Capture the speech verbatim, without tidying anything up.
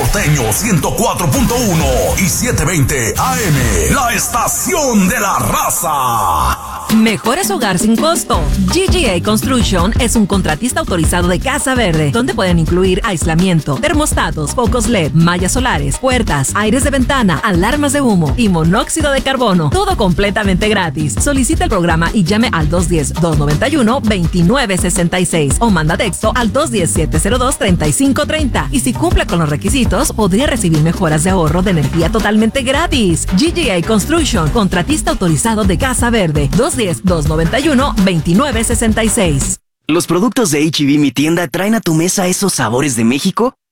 Norteño ciento cuatro punto uno y setecientos veinte A M, la estación de la raza. Mejora su hogar sin costo. G G A Construction es un contratista autorizado de Casa Verde, donde pueden incluir aislamiento, termostatos, focos L E D, mallas solares, puertas, aires de ventana, alarmas de humo y monóxido de carbono. Todo completamente gratis. Solicita el programa y llame al dos uno cero, dos nueve uno, dos nueve seis seis o manda texto al dos uno cero, siete cero dos, tres cinco tres cero. Y si cumple con los requisitos, podría recibir mejoras de ahorro de energía totalmente gratis. G G A Construction, contratista autorizado de Casa Verde. dos uno cero, dos nueve uno, dos nueve seis seis. ¿Los productos de H E B Mi Tienda traen a tu mesa esos sabores de México?